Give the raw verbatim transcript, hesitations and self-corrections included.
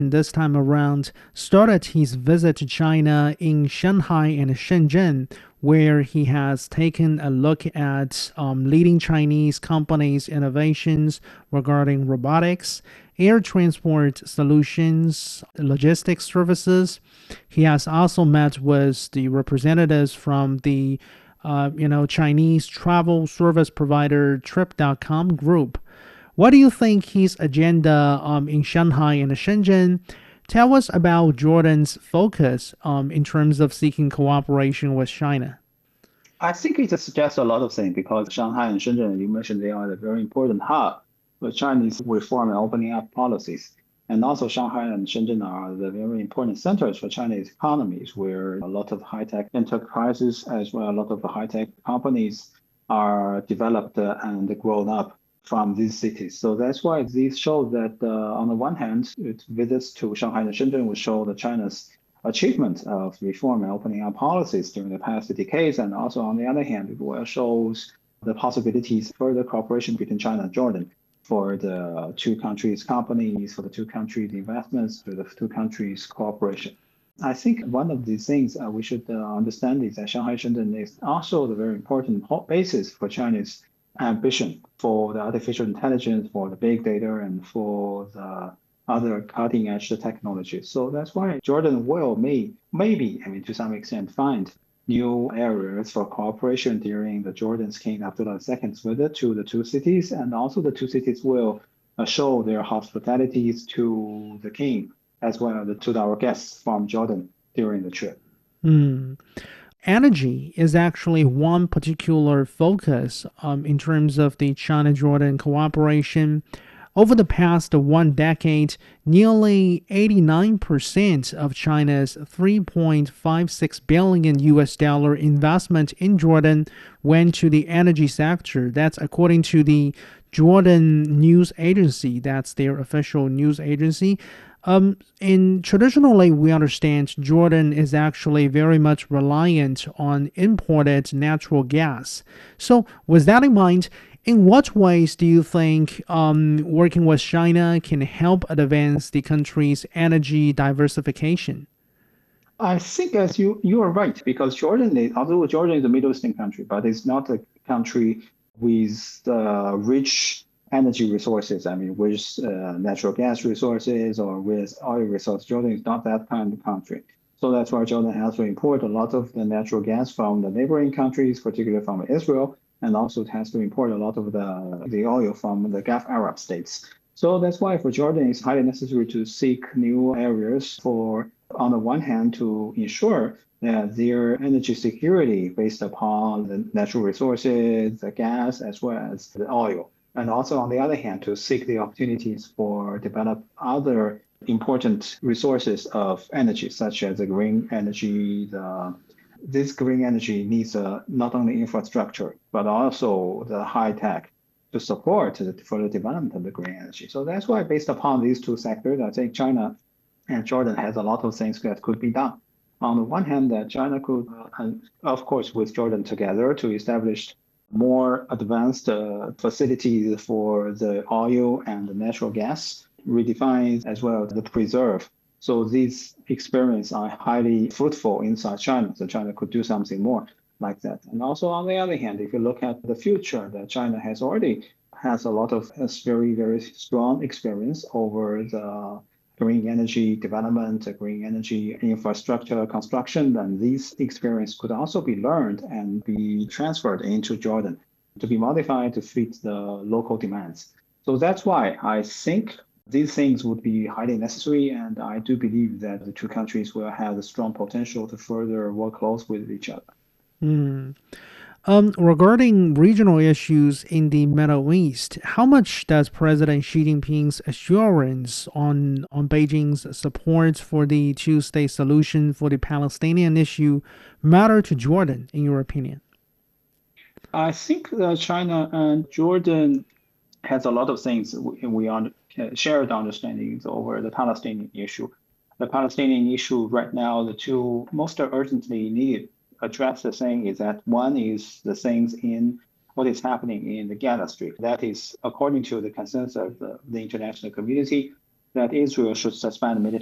this time around started his visit to China in Shanghai and Shenzhen, where he has taken a look at um, leading Chinese companies' innovations regarding robotics, air transport solutions, logistics services. He has also met with the representatives from the uh, you know Chinese travel service provider Trip dot com group. What do you think his agenda um, in Shanghai and Shenzhen? Tell us about Jordan's focus um, in terms of seeking cooperation with China. I think it suggests a lot of things because Shanghai and Shenzhen, you mentioned they are a very important hub for Chinese reform and opening up policies. And also Shanghai and Shenzhen are the very important centers for Chinese economies where a lot of high-tech enterprises as well, a lot of the high-tech companies are developed uh, and grown up from these cities. So that's why these show that uh, on the one hand, it visits to Shanghai and Shenzhen will show that China's achievement of reform and opening up policies during the past decades. And also, on the other hand, it will shows the possibilities for the cooperation between China and Jordan for the two countries' companies, for the two countries' investments, for the two countries' cooperation. I think one of the things uh, we should uh, understand is that Shanghai Shenzhen is also the very important basis for China's ambition for the artificial intelligence, for the big data, and for the other cutting edge technologies. So that's why Jordan will may maybe, I mean, to some extent, find new areas for cooperation during the Jordan's King Abdullah the Second's visit to the two cities, and also the two cities will uh, show their hospitalities to the king as well as to our guests from Jordan during the trip. Hmm. Energy is actually one particular focus um, in terms of the China Jordan cooperation. Over the past one decade, nearly eighty-nine percent of China's three point five six billion U S dollar investment in Jordan went to the energy sector. That's according to the Jordan News Agency. That's their official news agency. Um, in traditionally, we understand Jordan is actually very much reliant on imported natural gas. So, with that in mind, in what ways do you think um, working with China can help advance the country's energy diversification? I think as you you are right because Jordan is although Jordan is a Middle Eastern country, but it's not a country with uh, rich energy resources. I mean, with uh, natural gas resources or with oil resources. Jordan is not that kind of country. So that's why Jordan has to import a lot of the natural gas from the neighboring countries, particularly from Israel, and also it has to import a lot of the the oil from the Gulf Arab states. So that's why for Jordan, it's highly necessary to seek new areas for, on the one hand, to ensure that their energy security based upon the natural resources, the gas, as well as the oil. And also, on the other hand, to seek the opportunities for develop other important resources of energy, such as the green energy. The, this green energy needs uh, not only infrastructure, but also the high tech to support the further development of the green energy. So that's why, based upon these two sectors, I think China and Jordan has a lot of things that could be done. On the one hand, that China could, uh, and of course, with Jordan together to establish more advanced uh, facilities for the oil and the natural gas, redefine as well the preserve. So these experiences are highly fruitful inside China. So China could do something more like that. And also on the other hand, if you look at the future, that China has already has a lot of has very, very strong experience over the green energy development, green energy infrastructure construction, and these experience could also be learned and be transferred into Jordan to be modified to fit the local demands. So that's why I think these things would be highly necessary, and I do believe that the two countries will have a strong potential to further work close with each other. Hmm. Um, regarding regional issues in the Middle East, how much does President Xi Jinping's assurance on, on Beijing's support for the two state solution for the Palestinian issue matter to Jordan, in your opinion? I think that China and Jordan has a lot of things we, we un, shared understandings over the Palestinian issue. The Palestinian issue right now, the two most urgently needed address the thing is that one is the things in what is happening in the Gaza Strip. That is, according to the consensus of the, the international community, that Israel should suspend military